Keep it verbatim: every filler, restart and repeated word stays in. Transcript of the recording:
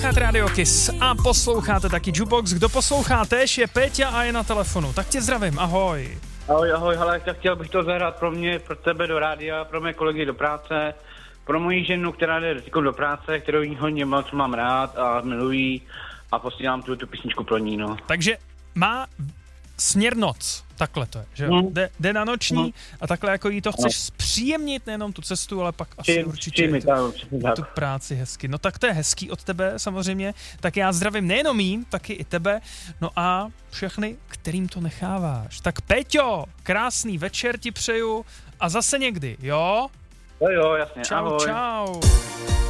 Radio Kiss a posloucháte taky Jukebox. Kdo poslouchá též je Péťa a je na telefonu. Tak tě zdravím, ahoj. Ahoj, ahoj, hele, tak chtěl bych to zahrát pro mě, pro tebe do rádia, pro mé kolegy do práce, pro moji ženu, která jde do práce, kterou jí hodně moc mám rád a miluji a posílám tu, tu písničku pro ní, no. Takže má směr noc, takhle to je, že jo? Hmm. Jde, jde na noční Hmm. a takhle jako jí to chceš No. zpříjemnit, nejenom tu cestu, ale pak asi Čím, určitě čím i tu, tam, čím tak. tu práci hezky. No tak to je hezký od tebe samozřejmě, tak já zdravím nejenom jí, taky i tebe, no a všechny, kterým to necháváš. Tak Péťo, krásný večer ti přeju a zase někdy, jo? Jo, jo, jasně, Čau, ahoj. čau.